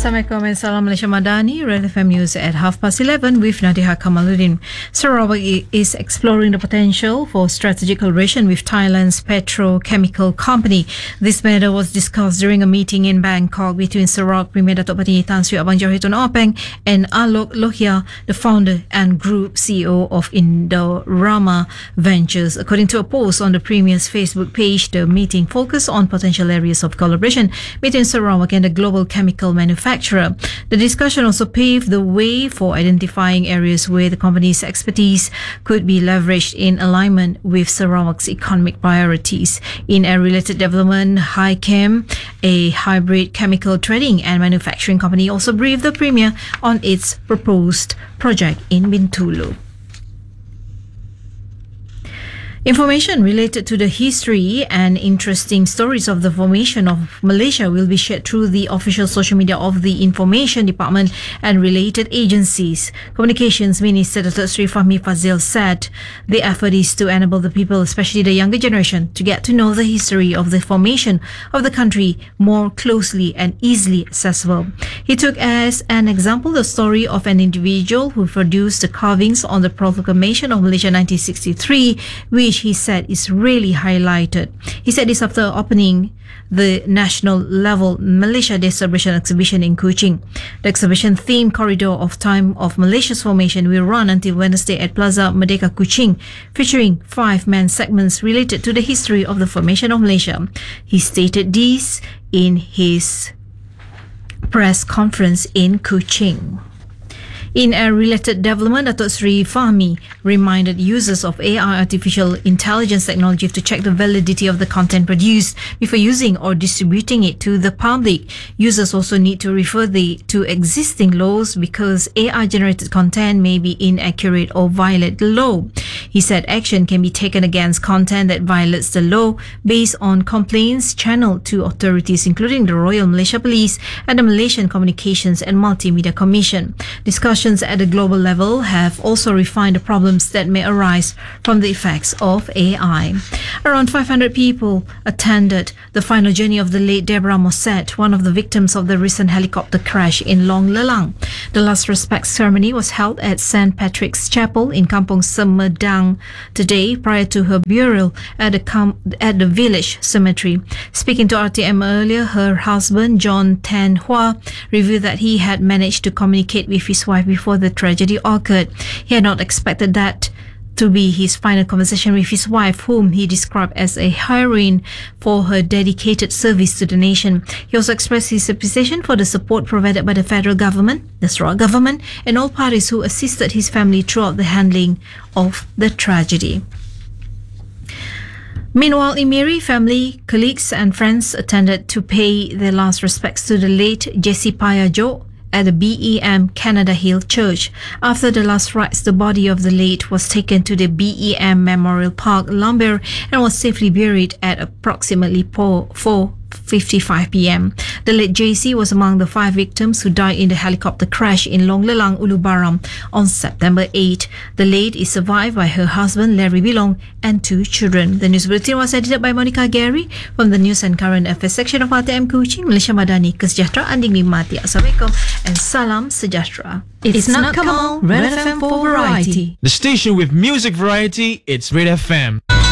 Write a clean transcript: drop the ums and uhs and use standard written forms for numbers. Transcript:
Assalamualaikum and Salam Malaysia Madani, Red FM News at 11:30 with Nadia Kamaluddin. Sarawak is exploring the potential for strategic collaboration with Thailand's petrochemical company. This matter was discussed during a meeting in Bangkok between Sarawak Premier Datuk Patinggi Tan Sri Abang Johor Tun Openg and Alok Lohia, the founder and group CEO of Indorama Ventures. According to a post on the Premier's Facebook page, the meeting focused on potential areas of collaboration between Sarawak and the global chemical manufacturer. The discussion also paved the way for identifying areas where the company's expertise could be leveraged in alignment with Sarawak's economic priorities. In a related development, HiChem, a hybrid chemical trading and manufacturing company, also briefed the Premier on its proposed project in Bintulu. Information related to the history and interesting stories of the formation of Malaysia will be shared through the official social media of the Information Department and related agencies. Communications Minister Dr. Sri Fahmi Fazil said the effort is to enable the people, especially the younger generation, to get to know the history of the formation of the country more closely and easily accessible. He took as an example the story of an individual who produced the carvings on the Proclamation of Malaysia 1963, which he said is really highlighted. He said this after opening the national level Malaysia Day Celebration exhibition in Kuching. The exhibition theme Corridor of Time of Malaysia's Formation will run until Wednesday at Plaza Merdeka Kuching, featuring 5 main segments related to the history of the formation of Malaysia. He stated this in his press conference in Kuching. In a related development, Datuk Sri Fahmi reminded users of AI artificial intelligence technology to check the validity of the content produced before using or distributing it to the public. Users also need to refer to existing laws because AI-generated content may be inaccurate or violate the law. He said action can be taken against content that violates the law based on complaints channeled to authorities including the Royal Malaysia Police and the Malaysian Communications and Multimedia Commission. Discussions at the global level have also refined the problems that may arise from the effects of AI. Around 500 people attended the final journey of the late Deborah Mossad, one of the victims of the recent helicopter crash in Long Lelang. The last respect ceremony was held at St. Patrick's Chapel in Kampong Semedang today prior to her burial at the village cemetery. Speaking to RTM earlier, her husband John Tan Hua revealed that he had managed to communicate with his wife before the tragedy occurred. He had not expected that to be his final conversation with his wife, whom he described as a heroine for her dedicated service to the nation. He also expressed his appreciation for the support provided by the federal government, the Sarawak government, and all parties who assisted his family throughout the handling of the tragedy. Meanwhile, Emiri family, colleagues and friends attended to pay their last respects to the late Jesse Payajo at the BEM Canada Hill Church. After the last rites, the body of the late was taken to the BEM Memorial Park, Lambert, and was safely buried at approximately 4:55 p.m. The late JC was among the 5 victims who died in the helicopter crash in Long Lelang, Ulubaram on September 8. The late is survived by her husband Larry Bilong and 2 children. The news bulletin was edited by Monica Gary from the News and Current Affairs section of RTM Kuching, Malaysia Madani, Kesejahteraan Dinikmati. Assalamualaikum and Salam Sejahtera. It's not Kamal, Red FM for variety. The station with music variety, it's Red FM.